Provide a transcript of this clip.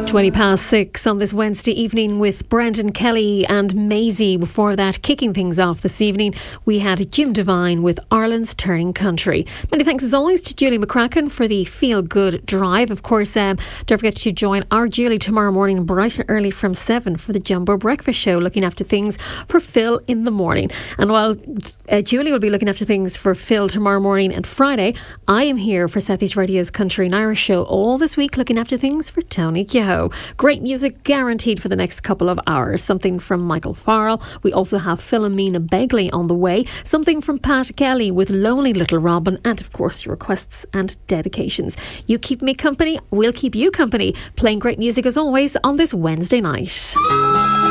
6:20 on this Wednesday evening with Brendan Kelly and Maisie. Before that, kicking things off this evening, we had Jim Devine with Ireland's Turning Country. Many thanks as always to Julie McCracken for the Feel Good Drive. Of course, don't forget to join our Julie tomorrow morning bright and early from 7 for the Jumbo Breakfast Show, looking after things for Phil in the morning. And while Julie will be looking after things for Phil tomorrow morning and Friday, I am here for Southeast Radio's Country and Irish Show all this week, looking after things for Tony Kehoe. Great music guaranteed for the next couple of hours. Something from Michael Farrell. We also have Philomena Begley on the way. Something from Pat Kelly with Lonely Little Robin. And of course, your requests and dedications. You keep me company, we'll keep you company. Playing great music as always on this Wednesday night.